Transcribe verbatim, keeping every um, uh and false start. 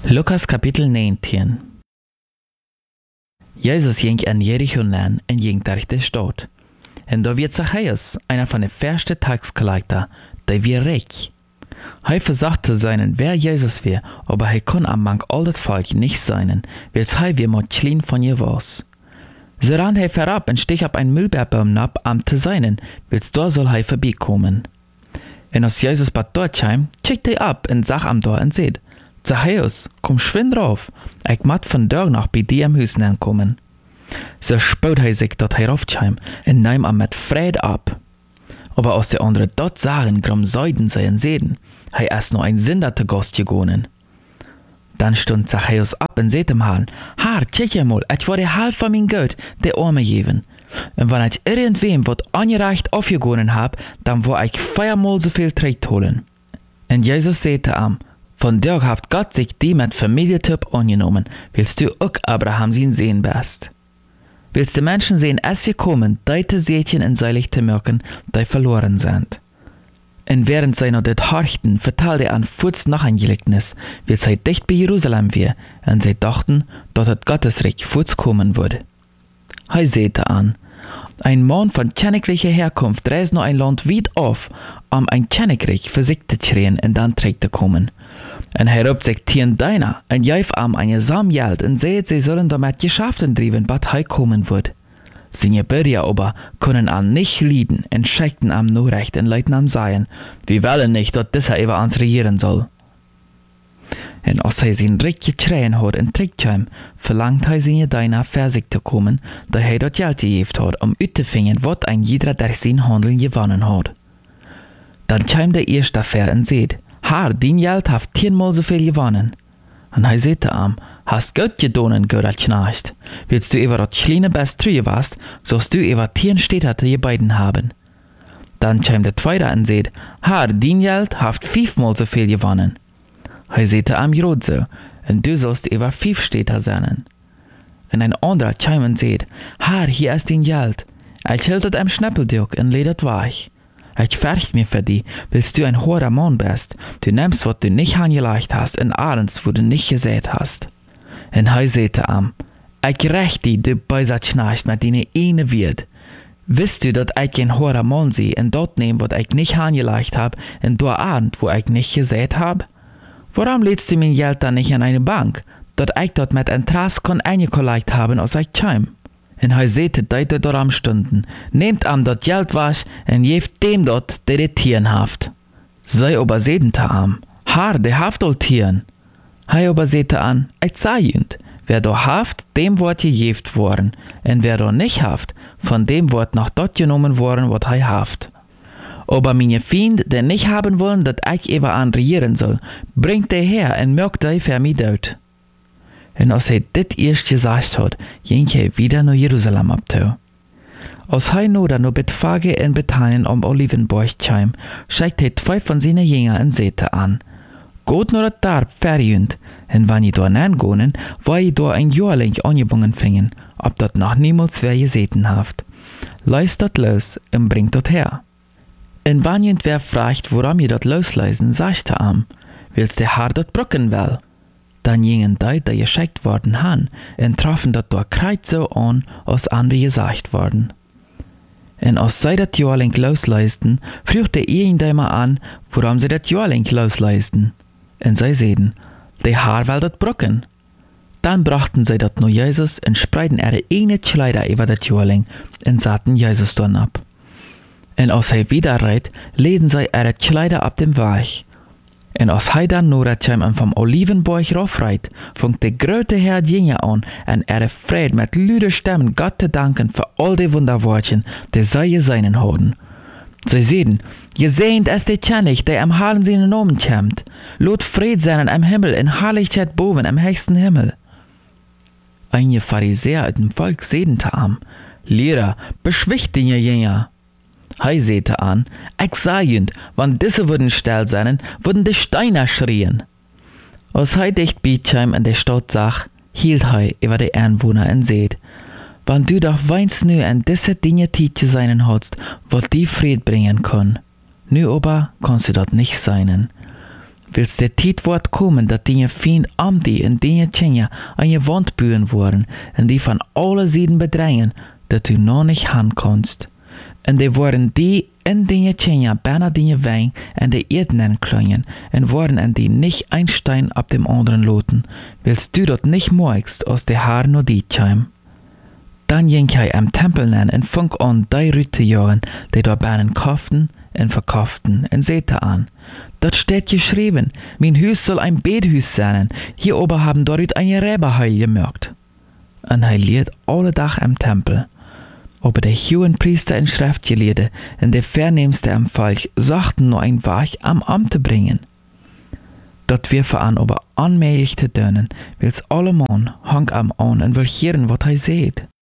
Lukas Kapitel neunzehn. Jesus ging in Jericho land und ging durch die Stadt. Und da wird Zachäus, einer von den ersten Taxkollector, der wir reich. Er versuchte seinen, wer Jesus wäre, aber er kann am Mang all das Volk nicht sein, weil er wie mit Schlien von ihr war. So rannt er herab und stieg auf einen Müllbergbaum ab, um zu sein, weil da soll er vorbeikommen. Und als Jesus bei dort kam, checkt er ab und sagt am da und sagt: Zachäus, komm schwind rauf, ich mag von dort noch bei dir im Haus ankommen. So spürt er sich dort heraufkam und nahm ihm mit Fried ab. Aber als die anderen dort sagen, grum seiden sie und sehen, er erst noch ein Sünder zu Gast gegangen. Dann stund Zachäus ab und sagte dem Herrn: Herr, check mal, ich wollte halb von mein Geld der Arme geben. Und wenn ich irgendwem was ungerecht aufgegangen hab, dann wo ich viermal so viel zurückholen. Und Jesus sagte ihm: Von dir hat Gott sich die mit Familientyp angenommen, willst du auch Abraham sein sehen bist. Willst du Menschen sehen, als sie kommen, deite Sätchen in seilig zu merken, die verloren sind. Und während sie noch das horchten, vertalte er an Fuß noch ein Gleichnis, wie sie dicht bei Jerusalem war, und sie dachten, dort hat Gottes Reich Fuß kommen würde. Er sagte an: Ein Mann von königlicher Herkunft reist noch ein Land weit auf, um ein Königreich für sich zu schreien und dann zurück zu kommen. Und er ruft sich tien deiner, und jäuf am eine Samgeld, und seht, sie sollen damit Geschäften driven, bis er kommen wird. Seine Bürger aber können an nicht lieben, und schickten am nur recht und leiten am sagen: Wir wollen nicht, dass dieser über uns regieren soll. Und als er sein Recht geschrien hat und zurückkam, verlangt er seine Deiner für sich zu kommen, da er dort Geld gegeben hat, um auszufinden, was ein jeder durch sein Handeln gewonnen hat. Dann kam der erste dafür und sagt: Herr, dein Geld hat zehnmal so viel gewonnen. Und er sagte ihm: Hast Gott gedonen, guter Knecht. Willst du über das kleine Best trüge warst, sollst du über zehn Städte je beiden haben. Dann kam der zweite und sagte: Herr, dein Geld hat fünfmal so viel gewonnen. Er sagte ihm gerade so: Und du sollst über fünf Städte sein. Und ein anderer kam und sagte: Herr, hier ist dein Geld. Ich hielt es am Schnäppeldürk und ledet weich. Ich fürchte mich für dich, willst du ein hoher Mann bist. Du nimmst, was du nicht angelegt hast, und abends, wo du nicht gesät hast. Und er sagte ihm: Ich räch dich, du böser Knecht, mit deiner eine Wird. Wisst du, dass ich ein hoher Mann sehe, und dort nehme, was ich nicht angelegt hab, und du Abend, wo ich nicht gesät hab? Warum lädst du mein Geld dann nicht an eine Bank, dass ich dort mit Interesse kann eingelegt haben, als ich kam? Und er sagte, deute dort am Stunden: Nehmt am dort Geld was, und geeft dem dort, der die Tieren haft. Sie aber sagten zu ihm: Herr, der haft all Tieren. Er aber sagte an: Ich sag jünd, wer da haft, dem wird gegeft worden, und wer da nicht haft, von dem wird noch dort genommen worden, was er haft. Aber meine Fiend, der nicht haben wollen, dass ich über an regieren soll, bringt der her und mögt er für mich dort. Und als er dit erst gesagt hat, ging er wieder nach Jerusalem abzu. Als er nur dann noch Betfage in Bethanien am Olivenberg kam, schickte er zwei von seinen Jüngern und sagte an: Geht nur das Darb verjünd, und wenn ihr da hingehen, war ihr da ein Jahr lang angebunden fingen, ob dat noch niemals wer gesehen haft. Leist dat los und bringt dat her. Und wenn jemand fragt, warum ihr dat losleisen, sagt er ihm: Willst der Herr dat brücken will? Dann gingen die, die geschickt worden han, und trafen dat da kreuz so an, als andere gesagt worden. Und als sie dat Jahr lang losleisten, fragte irgendjemand an, warum sie dat Jahr lang losleisten. Und sie sagten: Der Herr will dat brücken. Dann brachten sie dat nur Jesus und spreiten ihre eigene Kleider über dat Jahr lang und satten Jesus dann ab. Und als er wieder reit, lesen sie ihre Kleider ab dem Weg. Und als er dann nur kam vom Olivenberg raufreit, fängt der große Herr Jünger an, und er freut mit lüder Stimmen Gott zu danken für all die Wunderwortchen, die sie gesehen haben. Sie sehen: Gesehnt ist der König, der am Herrn seinen Namen kommt. Lot Fried sein am Himmel, in Herrlichkeit boven am höchsten Himmel. Einige Pharisäer aus dem Volk sehen zu ihm: Lehrer, beschwicht den Jünger. Er sagte an: Ich sag jünd, wenn diese würden still sein, würden die Steine schrien. Als er dicht beikam in der Stadt sah, hielt er über die Einwohner und sagte: Wenn du doch weinst nu an diese Dinge zu sein hast, was die Fried bringen kann, nu aber kannst du das nicht sein. Wils der Tijd wordt komen dat die Feind am die en die Tjenja an je wand buren worden en die van alle Seiten bedreigen, dat du noch nicht han kannst. En die worden die in die Tjenja bijna die Wein en de Erdnen klöngen en worden en die nicht ein Stein ab dem anderen loten, willst du dort nicht morgst aus de Haar no die Tjeim. Dann ging hij am Tempel nen en funk an die Rüte jagen, die dort bijna kauften en verkauften en sehte an. Dort steht geschrieben, mein Hus soll ein Bethuis sein, hier oben haben dort ein Räberheil gemerkt. En hij leert alle Tag am Tempel. Aber der hohen Priester in Schriftgelehrte und der Vernehmste am Volk sagten nur ein Werk am Amt zu bringen. Dort wir an aber anmäßig zu dönen, wills alle Mann hang am an und will hören, was er seht.